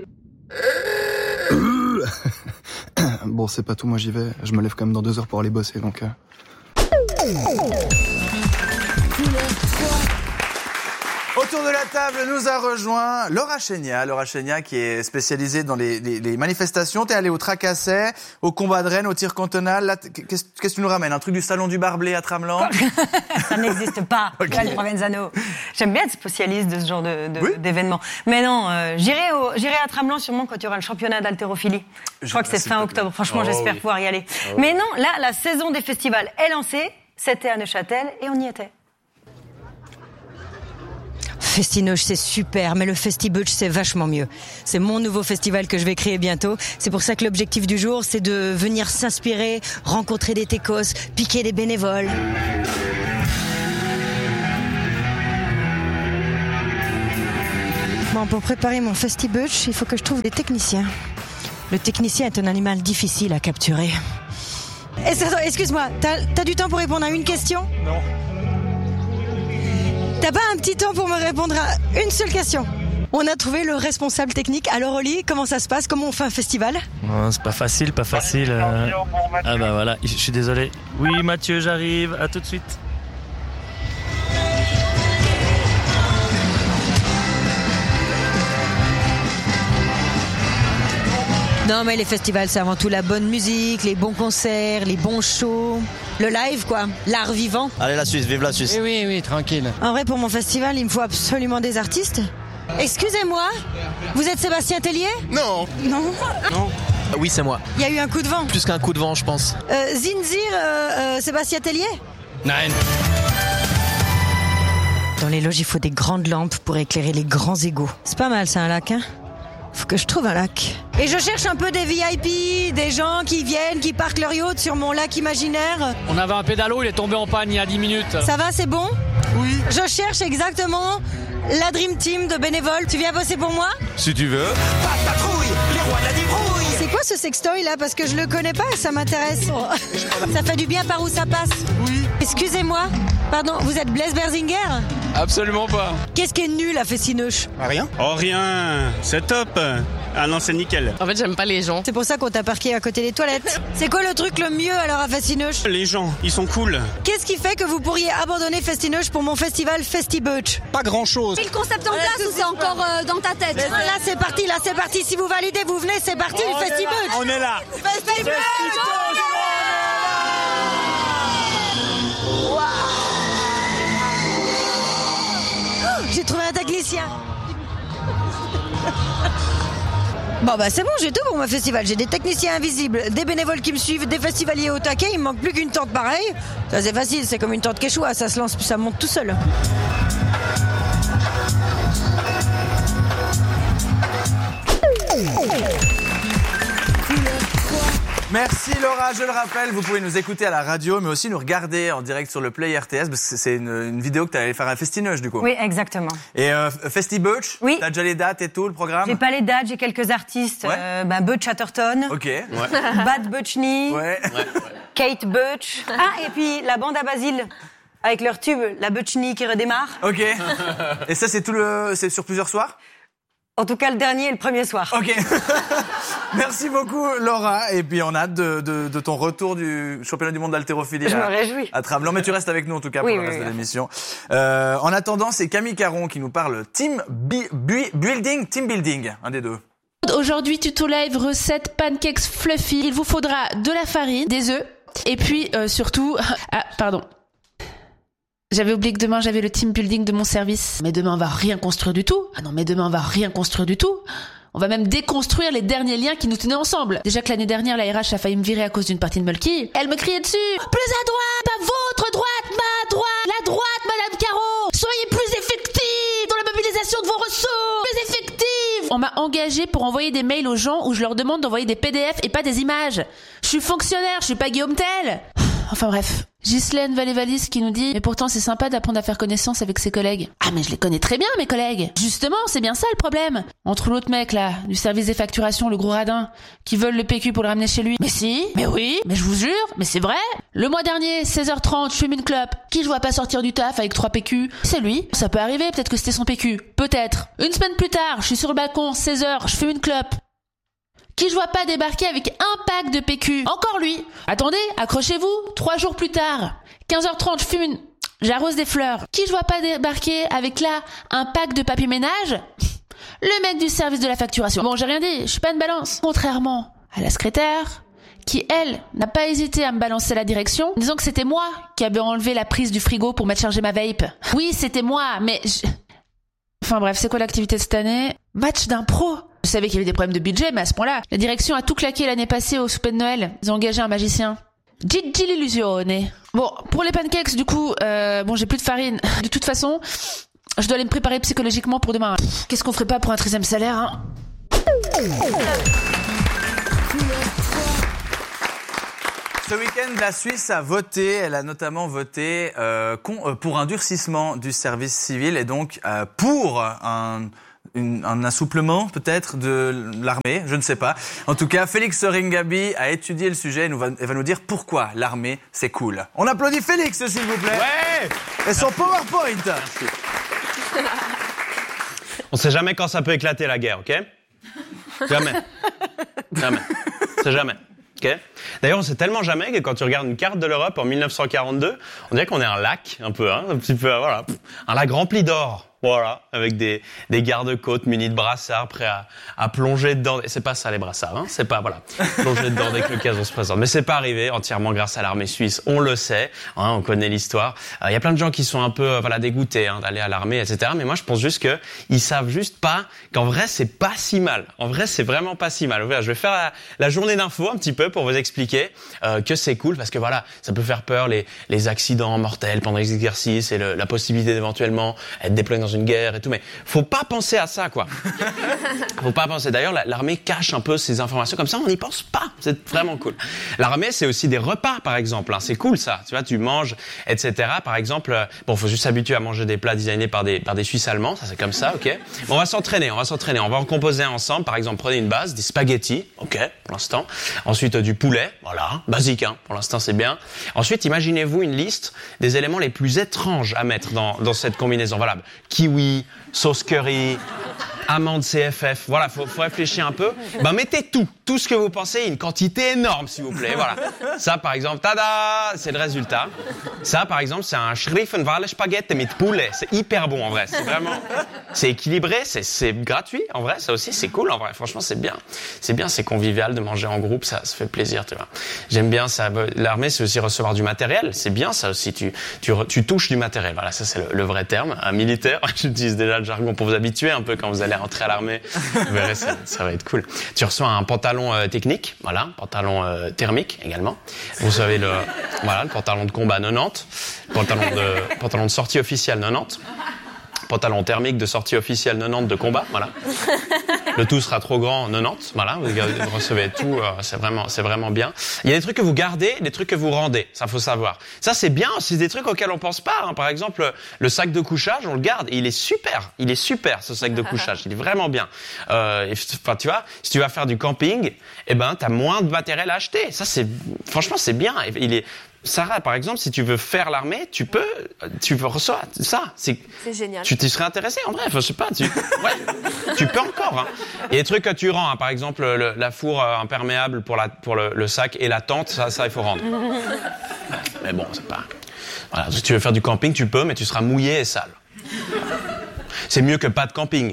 Bon, c'est pas tout, moi j'y vais. Je me lève quand même dans deux heures pour aller bosser, donc... Euh... Autour de la table nous a rejoint Laura Chénia. Laura Chénia qui est spécialisée dans les, les, les manifestations. T'es allée au Tracasset, au combat de Rennes, au tir cantonal. Là, qu'est-ce, qu'est-ce que tu nous ramènes? Un truc du salon du Barblé à Tramelan? Ça n'existe pas, okay. Provenzano. J'aime bien être spécialiste de ce genre de, de, oui. d'événements. Mais non, euh, j'irai, au, j'irai à Tramelan sûrement quand il y aura le championnat d'haltérophilie. Je, Je crois que c'est fin octobre. Franchement, oh, j'espère oui. pouvoir y aller. Oh, Mais non, là, la saison des festivals est lancée. C'était à Neuchâtel et on y était. Festinoche, c'est super, mais le Festibutch, c'est vachement mieux. C'est mon nouveau festival que je vais créer bientôt. C'est pour ça que l'objectif du jour, c'est de venir s'inspirer, rencontrer des techos, piquer des bénévoles. Bon, pour préparer mon Festibutch, il faut que je trouve des techniciens. Le technicien est un animal difficile à capturer. Excuse-moi, t'as, t'as du temps pour répondre à une question ? Non. T'as pas un petit temps pour me répondre à une seule question? On a trouvé le responsable technique. Alors Oli, comment ça se passe? Comment on fait un festival? Non, c'est pas facile, pas facile. Euh... Ah bah voilà, je suis désolé. Oui Mathieu, j'arrive, à tout de suite. Non mais les festivals, c'est avant tout la bonne musique, les bons concerts, les bons shows, le live quoi, l'art vivant. Allez la Suisse, vive la Suisse. Oui oui oui, tranquille. En vrai pour mon festival, il me faut absolument des artistes. Excusez-moi, vous êtes Sébastien Tellier? Non. Non. Non. Oui c'est moi. Il y a eu un coup de vent. Plus qu'un coup de vent je pense. Euh, Zinzir, euh, euh, Sébastien Tellier? Non. Dans les loges, il faut des grandes lampes pour éclairer les grands égouts. C'est pas mal ça un lac hein? Faut que je trouve un lac. Et je cherche un peu des V I P, des gens qui viennent, qui parquent leur yacht sur mon lac imaginaire. On avait un pédalo, il est tombé en panne il y a dix minutes. Ça va, c'est bon? Oui. Je cherche exactement la Dream Team de bénévoles. Tu viens bosser pour moi? Si tu veux. Pas patrouille, les rois de la débrouille. C'est quoi ce sextoy là? Parce que je le connais pas et ça m'intéresse. Ça fait du bien par où ça passe? Oui. Excusez-moi, pardon, vous êtes Blaise Berzinger? Absolument pas. Qu'est-ce qui est nul à Festinoche? Rien. Oh rien, c'est top. Ah non, c'est nickel. En fait, j'aime pas les gens. C'est pour ça qu'on t'a parqué à côté des toilettes. C'est quoi le truc le mieux alors à Festinoche? Les gens, ils sont cool. Qu'est-ce qui fait que vous pourriez abandonner Festinoche pour mon festival Festibutch? Pas grand-chose. C'est le concept en place ou c'est encore euh, dans ta tête? Là, c'est parti, là, c'est parti. Si vous validez, vous venez, c'est parti, on le Festibutch. On est là. Festibutch. J'ai trouvé un technicien. Bon bah c'est bon, j'ai tout pour mon festival. J'ai des techniciens invisibles, des bénévoles qui me suivent, des festivaliers au taquet. Il me manque plus qu'une tente pareille. Ça c'est facile, c'est comme une tente quechua, ça se lance, ça monte tout seul. Merci Laura, je le rappelle, vous pouvez nous écouter à la radio, mais aussi nous regarder en direct sur le Play R T S, parce que c'est une, une vidéo que tu allais faire à Festinoche du coup. Oui, exactement. Et euh, Festibutch, oui. T'as déjà les dates et tout, le programme? J'ai pas les dates, j'ai quelques artistes. Ouais. Euh, bah, Butch Chatterton. Ok. Ouais. Bad Butchny. Ouais. ouais. Kate Butch. Ah, et puis la bande à Basile. Avec leur tube, la Butchny qui redémarre. Ok. Et ça, c'est tout le, c'est sur plusieurs soirs? En tout cas, le dernier et le premier soir. Ok. Merci beaucoup, Laura. Et puis, on a hâte de, de, de ton retour du championnat du monde d'haltérophilie. Je me réjouis. À Tramelan. Mais tu restes avec nous, en tout cas, oui, pour oui, le reste oui. de l'émission. Euh, en attendant, c'est Camille Caron qui nous parle team bi- bu- building, team building. Un des deux. Aujourd'hui, tuto live, recette pancakes fluffy. Il vous faudra de la farine, des œufs, et puis, euh, surtout, ah, pardon. J'avais oublié que demain j'avais le team building de mon service. Mais demain on va rien construire du tout. Ah non, mais demain on va rien construire du tout. On va même déconstruire les derniers liens qui nous tenaient ensemble. Déjà que l'année dernière, la R H a failli me virer à cause d'une partie de Mulky. Elle me criait dessus. Plus à droite, pas votre droite, ma droite. La droite, Madame Caro. Soyez plus effective dans la mobilisation de vos ressources. Plus effective. On m'a engagée pour envoyer des mails aux gens où je leur demande d'envoyer des P D F et pas des images. Je suis fonctionnaire, je suis pas Guillaume Tell. Enfin bref. Ghislaine Valévalis qui nous dit « Mais pourtant c'est sympa d'apprendre à faire connaissance avec ses collègues. » Ah mais je les connais très bien mes collègues. Justement, c'est bien ça le problème. Entre l'autre mec là, du service des facturations, le gros radin, qui veulent le P Q pour le ramener chez lui. Mais si, mais oui, mais je vous jure, mais c'est vrai. Le mois dernier, seize heures trente, je fume une clope. Qui je vois pas sortir du taf avec trois P Q? C'est lui. Ça peut arriver, peut-être que c'était son P Q. Peut-être. Une semaine plus tard, je suis sur le balcon, seize heures, je fume une clope. Qui je vois pas débarquer avec un pack de P Q. Encore lui. Attendez, accrochez-vous. Trois jours plus tard. quinze heures trente, je fume une... J'arrose des fleurs. Qui je vois pas débarquer avec là un pack de papier ménage? Le mec du service de la facturation. Bon, j'ai rien dit, je suis pas une balance. Contrairement à la secrétaire, qui, elle, n'a pas hésité à me balancer la direction, disant que c'était moi qui avais enlevé la prise du frigo pour mettre charger ma vape. Oui, c'était moi, mais... Je... Enfin bref, c'est quoi l'activité de cette année? Match d'impro. Je savais qu'il y avait des problèmes de budget, mais à ce point-là, la direction a tout claqué l'année passée au souper de Noël. Ils ont engagé un magicien. Gigi l'illusione. Bon, pour les pancakes, du coup, euh, bon, j'ai plus de farine. De toute façon, je dois aller me préparer psychologiquement pour demain. Pff, qu'est-ce qu'on ferait pas pour un treizième salaire, hein? Ce week-end, la Suisse a voté, elle a notamment voté euh, con, euh, pour un durcissement du service civil et donc euh, pour un, une, un assouplement peut-être de l'armée, je ne sais pas. En tout cas, Félix Ringaby a étudié le sujet et nous va, elle va nous dire pourquoi l'armée c'est cool. On applaudit Félix, s'il vous plaît. Ouais. Et son PowerPoint. On sait jamais quand ça peut éclater la guerre, ok? Jamais. Jamais. C'est jamais. Okay. D'ailleurs, on sait tellement jamais que quand tu regardes une carte de l'Europe en mille neuf cent quarante-deux, on dirait qu'on est un lac, un peu, hein, un petit peu, voilà, un lac rempli d'or. Voilà, avec des, des gardes-côtes munis de brassards prêts à, à plonger dedans. C'est pas ça les brassards, hein. C'est pas, voilà, plonger dedans dès que l'occasion se présente. Mais c'est pas arrivé entièrement grâce à l'armée suisse. On le sait, hein, on connaît l'histoire. Il euh, y a plein de gens qui sont un peu, euh, voilà, dégoûtés, hein, d'aller à l'armée, et cetera. Mais moi, je pense juste que ils savent juste pas qu'en vrai, c'est pas si mal. En vrai, c'est vraiment pas si mal. Je vais faire la, la journée d'info un petit peu pour vous expliquer euh, que c'est cool parce que voilà, ça peut faire peur les, les accidents mortels pendant les exercices et le, la possibilité d'éventuellement être déployé dans une guerre et tout, mais faut pas penser à ça, quoi. Faut pas penser. D'ailleurs, l'armée cache un peu ces informations comme ça, on n'y pense pas. C'est vraiment cool. L'armée, c'est aussi des repas, par exemple. Hein. C'est cool, ça. Tu vois, tu manges, et cetera. Par exemple, bon, faut juste s'habituer à manger des plats designés par des par des Suisses allemands. Ça, c'est comme ça, ok. Bon, on va s'entraîner. On va s'entraîner. On va en composer ensemble. Par exemple, prenez une base, des spaghettis, ok, pour l'instant. Ensuite, euh, du poulet, voilà, basique, hein. Pour l'instant, c'est bien. Ensuite, imaginez-vous une liste des éléments les plus étranges à mettre dans dans cette combinaison. Voilà, kiwi, sauce curry, amande C F F. Voilà, faut, faut réfléchir un peu. Ben, mettez tout, tout ce que vous pensez, une quantité énorme, s'il vous plaît. Voilà. Ça, par exemple, tada, c'est le résultat. Ça, par exemple, c'est un Schriffenwale Spaghetti mit poulet. C'est hyper bon, en vrai. C'est vraiment, c'est équilibré, c'est, c'est gratuit, en vrai. Ça aussi, c'est cool, en vrai. Franchement, c'est bien. C'est bien, c'est convivial de manger en groupe. Ça, ça fait plaisir, tu vois. J'aime bien ça. L'armée, c'est aussi recevoir du matériel. C'est bien, ça aussi. Tu, tu, tu touches du matériel. Voilà, ça, c'est le, le vrai terme. Un militaire. J'utilise déjà le jargon pour vous habituer un peu quand vous allez rentrer à l'armée. Vous verrez, ça, ça va être cool. Tu reçois un pantalon euh, technique, voilà, pantalon euh, thermique également. Vous recevez le, voilà, le pantalon de combat quatre-vingt-dix, pantalon de, pantalon de sortie officielle quatre-vingt-dix, pantalon thermique de sortie officielle quatre-vingt-dix de combat, voilà. Le tout sera trop grand, quatre-vingt-dix, voilà, vous recevez tout, euh, c'est vraiment, c'est vraiment bien. Il y a des trucs que vous gardez, des trucs que vous rendez, ça faut savoir. Ça c'est bien, c'est des trucs auxquels on pense pas, hein. Par exemple, le sac de couchage, on le garde, et il est super, il est super ce sac de couchage, il est vraiment bien. Euh, enfin tu vois, si tu vas faire du camping, eh ben t'as moins de matériel à acheter, ça c'est, franchement c'est bien, il est... Sarah, par exemple, si tu veux faire l'armée, tu peux, tu peux recevoir ça. C'est, c'est génial. Tu t'y serais intéressé, en vrai. Enfin, je sais pas, tu, ouais, tu peux encore, hein. Il y a des trucs que tu rends, hein. Par exemple, le, la four euh, imperméable pour la, pour le, le sac et la tente, ça, ça, il faut rendre. Mais bon, c'est pas, voilà. Si tu veux faire du camping, tu peux, mais tu seras mouillé et sale. C'est mieux que pas de camping.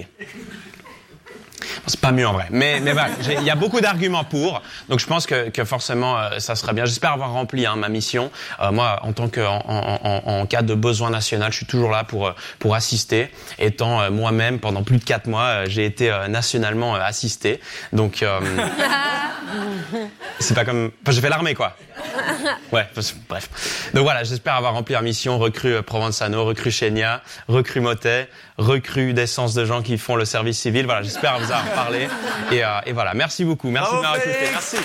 C'est pas mieux en vrai, mais mais voilà, il y a beaucoup d'arguments pour, donc je pense que que forcément euh, ça sera bien. J'espère avoir rempli hein, ma mission. Euh, moi, en tant que en, en, en, en cas de besoin national, je suis toujours là pour pour assister. Étant euh, moi-même pendant plus de quatre mois, euh, j'ai été euh, nationalement euh, assisté. Donc euh, c'est pas comme, enfin, j'ai fait l'armée quoi. Ouais, bref. Donc voilà, j'espère avoir rempli la mission. Recrue Provenzano, recrue Chenia, recrue Motet, recrue d'essence de gens qui font le service civil. Voilà, j'espère vous avoir parlé. Et, euh, et voilà, merci beaucoup. Merci Bravo, de m'avoir écouté. Merci.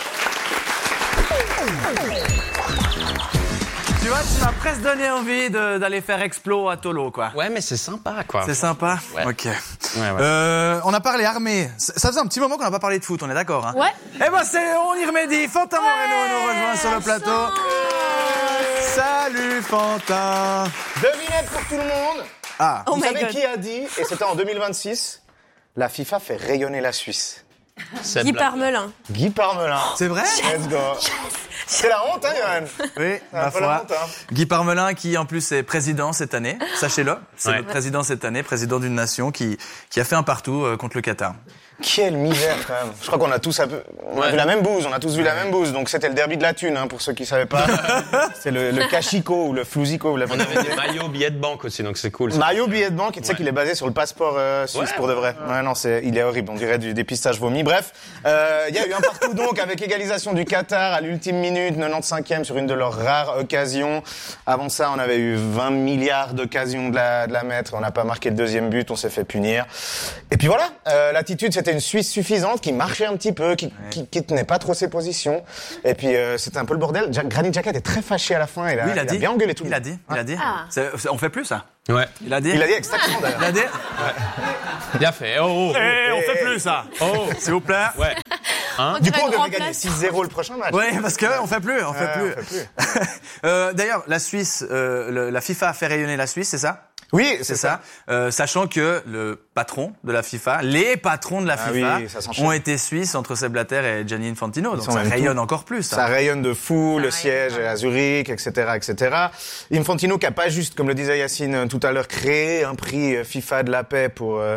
Tu vois, tu m'as presque donné envie de, d'aller faire Explo à Tolo, quoi. Ouais, mais c'est sympa, quoi. C'est sympa. Ouais. Ok. Ouais, ouais. Euh, on a parlé armée. Ça faisait un petit moment qu'on n'a pas parlé de foot, on est d'accord, hein? Ouais. Eh ben, c'est, on y remédie. Fantin ouais, Moreno nous rejoint sur le plateau. Salut, Fantin. Devinette pour tout le monde. Ah. Vous Oh savez my God. qui a dit, et c'était en deux mille vingt-six, la FIFA fait rayonner la Suisse. Guy Parmelin. Guy Parmelin. C'est vrai? Let's go. C'est la honte, hein, Johan? Oui, ma peu la foi. honte, hein. Guy Parmelin, qui en plus est président cette année, sachez-le, c'est Ouais. notre président cette année, président d'une nation qui, qui a fait un partout euh, contre le Qatar. Quelle misère, quand même. Je crois qu'on a tous un peu, on a Ouais. vu la même bouse, on a tous vu la même bouse. Donc c'était le derby de la thune, hein, pour ceux qui savaient pas. C'est le, le Kashiko ou le Flouzico. Vous l'avez On avait des maillots billets de banque aussi, donc c'est cool. ça. Maillot billet de banque, et tu sais qu'il est basé sur le passeport euh, suisse Ouais, pour de vrai. Ouais, non, c'est, il est horrible. On dirait du dépistage vomi. Bref, euh, il y a eu un partout donc avec égalisation du Qatar à l'ultime minute, quatre-vingt-quinzième sur une de leurs rares occasions. Avant ça, on avait eu vingt milliards d'occasions de la, de la mettre. On n'a pas marqué le deuxième but, on s'est fait punir. Et puis voilà, euh, l'attitude, c'était une Suisse suffisante qui marchait un petit peu, qui, ouais. qui, qui tenait pas trop ses positions. Et puis euh, c'était un peu le bordel. Ja- Granit Xhaka était très fâché à la fin. Il a, Oui, il a il dit. a bien engueulé tout le Il a monde. dit, il a dit. Ah. C'est- c'est- on fait plus ça. Ouais. Il a dit. Il a dit exactement d'ailleurs. Il a dit. Bien fait. Oh, oh, oh. Eh, on fait plus ça. Oh. S'il vous plaît. Ouais. Hein? Du coup, on devrait remplace. gagner six zéro le prochain match. Oui, parce que on fait plus, on fait Ouais, plus. on fait plus. Euh, D'ailleurs, la Suisse, euh, le- la FIFA a fait rayonner la Suisse, c'est ça? Oui, C'est c'est ça. ça. Euh, sachant que le patron de la FIFA, les patrons de la Ah FIFA, oui, ça s'enchaîne. ont été suisses entre Sepp Blatter et Gianni Infantino. Donc sont ça même rayonne tout. encore plus. Ça rayonne de fou, le siège est à Zurich, et cetera, et cetera. Infantino qui a pas juste, comme le disait Yacine tout à l'heure, créé un prix euh, FIFA de la paix pour euh,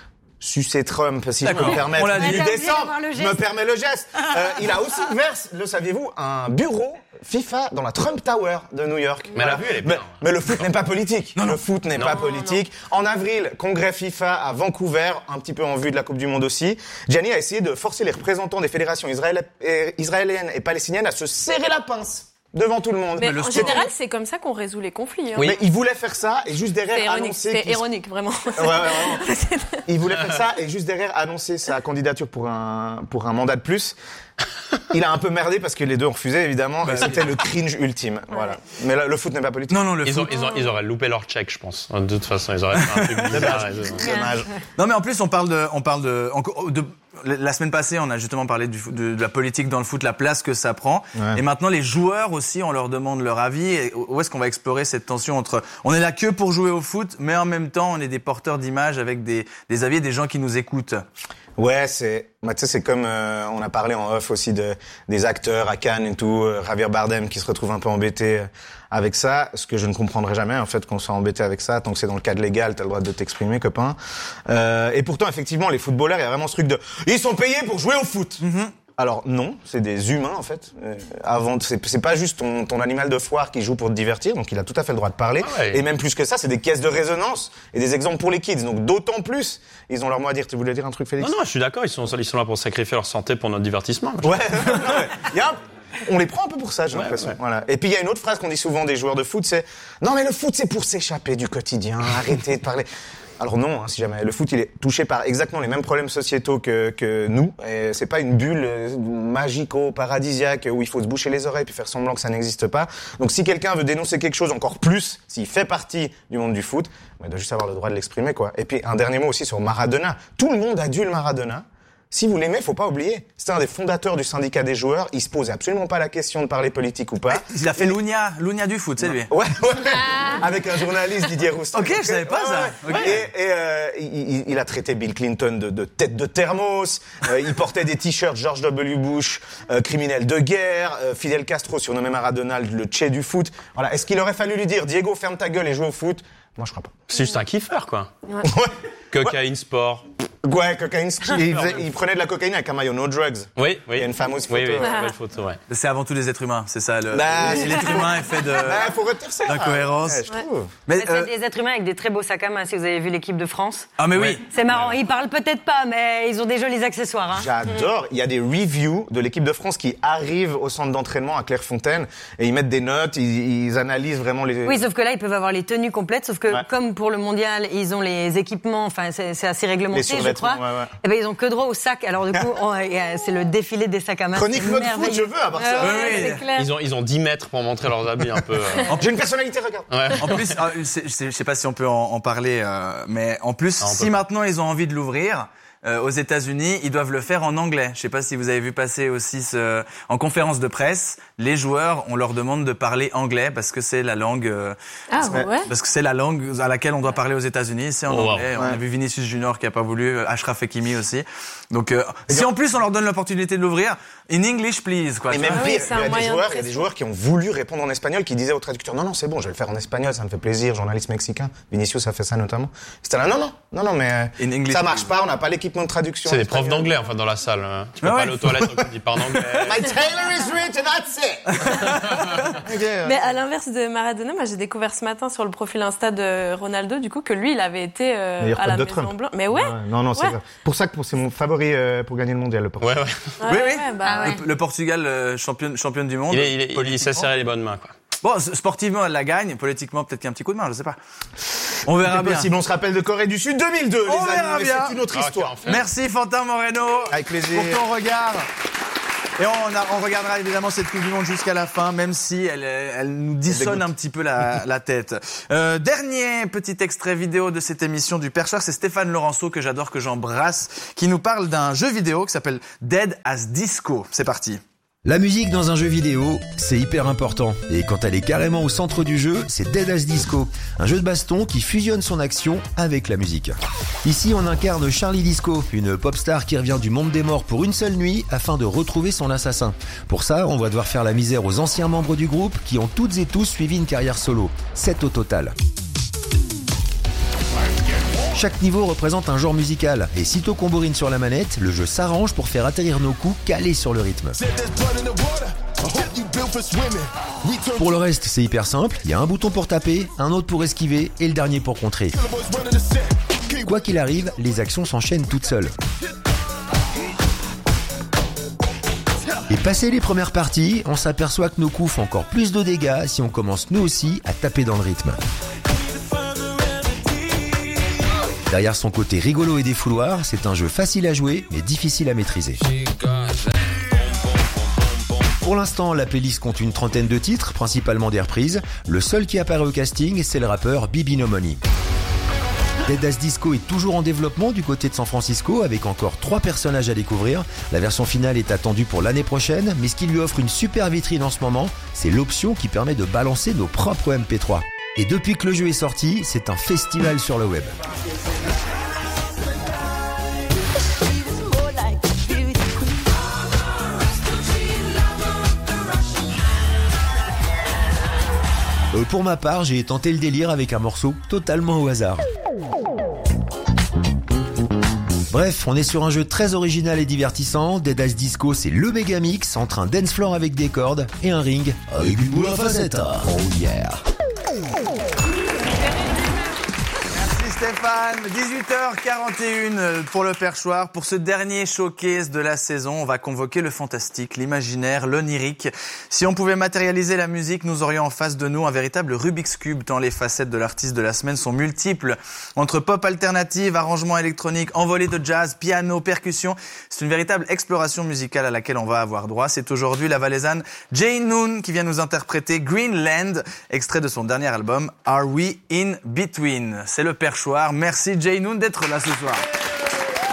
sucer Trump, si je peux D'accord. me permettre. On l'a dit. Du T'as oublié décembre, d'avoir le je geste. me permets le geste. Euh, il a aussi ouvert, le saviez-vous, un bureau FIFA dans la Trump Tower de New York. Mais la vue, elle est mais, bien. mais le foot n'est pas politique. Non, non. Le foot n'est Non, pas non, politique. En avril, congrès FIFA à Vancouver, un petit peu en vue de la Coupe du Monde aussi. Gianni a essayé de forcer les représentants des fédérations israéli- et- israéliennes et palestiniennes à se serrer la pince devant tout le monde. Mais le en sport- général, c'est comme ça qu'on résout les conflits. hein. Mais il voulait faire ça et juste derrière C'est ironique, annoncer c'est qu'il- ironique, vraiment. Ouais, ouais, ouais. Il voulait faire ça et juste derrière annoncer sa candidature pour un pour un mandat de plus. Il a un peu merdé parce que les deux ont refusé évidemment. Et c'était le cringe ultime. Voilà. Mais là, le foot n'est pas politique. Non, non, le Ils, ont, foot. ils, ont, ils auraient loupé leur check, je pense. De toute façon, ils auraient fait un truc bizarre. et tout. Dommage. Non, mais en plus, on parle de, on parle de, encore- de, la semaine passée, on a justement parlé du, foot- de, de la politique dans le foot, la place que ça prend. Ouais. Et maintenant, les joueurs aussi, on leur demande leur avis. Et où est-ce qu'on va explorer cette tension entre, on est là que pour jouer au foot, mais en même temps, on est des porteurs d'images avec des, des avis et des gens qui nous écoutent. Ouais, c'est, bah, tu sais, c'est comme euh, on a parlé en off aussi de des acteurs à Cannes et tout, euh, Javier Bardem qui se retrouve un peu embêté euh, avec ça, ce que je ne comprendrai jamais en fait qu'on soit embêté avec ça. Tant que c'est dans le cadre légal, t'as le droit de t'exprimer, copain. Euh, et pourtant, effectivement, les footballeurs, il y a vraiment ce truc de, ils sont payés pour jouer au foot. Alors non, c'est des humains en fait. Euh, avant, c'est, c'est pas juste ton, ton animal de foire qui joue pour te divertir, donc il a tout à fait le droit de parler. Ah ouais. Et même plus que ça, c'est des caisses de résonance et des exemples pour les kids. Donc d'autant plus, ils ont leur mot à dire. Tu voulais dire un truc, Félix? Non, non, je suis d'accord. Ils sont, ils sont là pour sacrifier leur santé pour notre divertissement. Ouais. ouais. Il y a un- On les prend un peu pour ça, j'ai Ouais, l'impression. ouais. Voilà. Et puis il y a une autre phrase qu'on dit souvent des joueurs de foot, c'est non mais le foot c'est pour s'échapper du quotidien, arrêtez de parler. Alors non, hein, si jamais le foot il est touché par exactement les mêmes problèmes sociétaux que que nous. Et c'est pas une bulle euh, magico-paradisiaque où il faut se boucher les oreilles puis faire semblant que ça n'existe pas. Donc si quelqu'un veut dénoncer quelque chose encore plus, s'il fait partie du monde du foot, bah, il doit juste avoir le droit de l'exprimer quoi. Et puis un dernier mot aussi sur Maradona. Tout le monde adule Maradona. Si vous l'aimez, faut pas oublier. C'était un des fondateurs du syndicat des joueurs. Il se posait absolument pas la question de parler politique ou pas. Il a fait l'Unia, l'Unia du foot, c'est lui. Ouais, ouais. Avec un journaliste, Didier Rousseau. Ok, je savais pas Ouais, ça. ouais. Ok. Et, et euh, il, il- il a traité Bill Clinton de, de tête de thermos. Euh, il portait des t-shirts George W. Bush, euh, criminel de guerre. Euh, Fidel Castro surnommé Maradona le Che du foot. Voilà. Est-ce qu'il aurait fallu lui dire Diego, ferme ta gueule et joue au foot? Moi, je crois pas. C'est juste un kiffeur, quoi. Ouais. Cocaïne, sport. Ouais, cocaïne. Il, faisait- il prenait de la cocaïne avec un maillot No Drugs. Oui, oui. Il y a une fameuse photo. Oui, oui, ouais. belle photo, ouais. C'est avant tout des êtres humains, c'est ça. Le, Bah, l'être humain est fait de, Bah, faut retenir ça. d'incohérence. Ouais, je trouve. Mais, C'est euh, des êtres humains avec des très beaux sacs à main, si vous avez vu l'équipe de France. ah mais oui. C'est marrant, ils parlent peut-être pas, mais ils ont des jolis accessoires. Hein. J'adore. Il y a des reviews de l'équipe de France qui arrivent au centre d'entraînement à Clairefontaine et ils mettent des notes, ils, ils analysent vraiment les. Oui, sauf que là, ils peuvent avoir les tenues complètes, sauf que Ouais. comme pour le mondial, ils ont les équipements, enfin, c'est c'est assez Les réglementé, je survêtements, crois. ouais, ouais. Et ben, ils ont que droit au sac. Alors, du coup, on- et, euh, c'est le défilé des sacs à main. Chronique c'est mode foot, merveilleux. je veux avoir ça. Ouais, Oui, ouais, oui. c'est clair. Ils ont, ils ont dix mètres pour montrer leurs habits un peu. euh. J'ai une personnalité, regarde. Ouais. En plus, ah, c'est- c'est- je sais pas si on peut en, en parler, euh, mais en plus, Ah, on si peut. maintenant ils ont envie de l'ouvrir, euh, aux États-Unis, ils doivent le faire en anglais. Je sais pas si vous avez vu passer aussi ce... en conférence de presse, les joueurs, on leur demande de parler anglais parce que c'est la langue euh... Ah ouais. Parce que c'est la langue à laquelle on doit parler aux États-Unis, c'est en Oh, anglais. wow. On Ouais. a vu Vinicius Junior qui a pas voulu, Achraf Hakimi aussi. Donc euh, si en plus on leur donne l'opportunité de l'ouvrir, in English please quoi. Et tu même vois. pire, c'est il y un a des moyen de joueurs, il y a des pression. joueurs qui ont voulu répondre en espagnol, qui disaient au traducteur non non c'est bon, je vais le faire en espagnol, ça me fait plaisir, journaliste mexicain. Vinicius a fait ça notamment. C'était là non non non non mais In English, ça marche pas, on n'a pas l'équipement de traduction. C'est en des profs espagnol. d'anglais, enfin, dans la salle. hein. Tu peux Ah pas ouais. aller aux toilettes, donc tu parles anglais. My tailor is rich and that's it. Ok, ouais. Mais à l'inverse de Maradona, moi j'ai découvert ce matin sur le profil Insta de Ronaldo, du coup, que lui, il avait été euh, Meilleur à la pote de Maison Trump. Blanche. Mais ouais. Ouais, non non c'est Ouais. grave. Pour ça que c'est mon favori euh, pour gagner le mondial le Portugal. Ouais, ouais. Oui, Ouais, oui. ouais, bah ouais. Le, le Portugal euh, championne championne du monde. Il, est, il, est, il s'est politiquement. serré les bonnes mains, quoi. Bon, s- sportivement elle la gagne, politiquement peut-être qu'il y a un petit coup de main, je sais pas. On verra C'est bien. possible, on se rappelle de Corée du Sud deux mille deux On les verra amis, mais bien. c'est une autre Ah, histoire. quel enfer. Merci Fantin Moreno. Avec plaisir. Pour ton regard. Et on, a, on regardera évidemment cette Coupe du Monde jusqu'à la fin, même si elle, elle nous dissonne un petit peu la, la tête. Euh, dernier petit extrait vidéo de cette émission du Perchoir, c'est Stéphane Laurenceau, que j'adore, que j'embrasse, qui nous parle d'un jeu vidéo qui s'appelle Dead as Disco. C'est parti. La musique dans un jeu vidéo, c'est hyper important. Et quand elle est carrément au centre du jeu, c'est Dead as Disco, un jeu de baston qui fusionne son action avec la musique. Ici, on incarne Charlie Disco, une pop star qui revient du monde des morts pour une seule nuit afin de retrouver son assassin. Pour ça, on va devoir faire la misère aux anciens membres du groupe qui ont toutes et tous suivi une carrière solo. sept au total. Chaque niveau représente un genre musical, et sitôt qu'on bourrine sur la manette, le jeu s'arrange pour faire atterrir nos coups calés sur le rythme. Pour le reste, c'est hyper simple, il y a un bouton pour taper, un autre pour esquiver, et le dernier pour contrer. Quoi qu'il arrive, les actions s'enchaînent toutes seules. Et passé les premières parties, on s'aperçoit que nos coups font encore plus de dégâts si on commence nous aussi à taper dans le rythme. Derrière son côté rigolo et défouloir, c'est un jeu facile à jouer mais difficile à maîtriser. Pour l'instant, la playlist compte une trentaine de titres, principalement des reprises. Le seul qui apparaît au casting, c'est le rappeur Bibi No Money. Dead as Disco est toujours en développement du côté de San Francisco avec encore trois personnages à découvrir. La version finale est attendue pour l'année prochaine, mais ce qui lui offre une super vitrine en ce moment, c'est l'option qui permet de balancer nos propres M P trois. Et depuis que le jeu est sorti, c'est un festival sur le web. Euh, pour ma part, j'ai tenté le délire avec un morceau totalement au hasard. Bref, on est sur un jeu très original et divertissant. Dead as Disco, c'est le méga mix entre un dance floor avec des cordes et un ring avec une boule à facettes. Oh yeah! Stéphane, dix-huit heures quarante et une pour le Perchoir. Pour ce dernier showcase de la saison, on va convoquer le fantastique, l'imaginaire, l'onirique. Si on pouvait matérialiser la musique, nous aurions en face de nous un véritable Rubik's Cube, tant les facettes de l'artiste de la semaine sont multiples. Entre pop alternative, arrangement électronique, envolée de jazz, piano, percussion, c'est une véritable exploration musicale à laquelle on va avoir droit. C'est aujourd'hui la Valaisanne Jane Noon qui vient nous interpréter Greenland, extrait de son dernier album Are We In Between. C'est le Perchoir. Merci Jay Noon d'être là ce soir.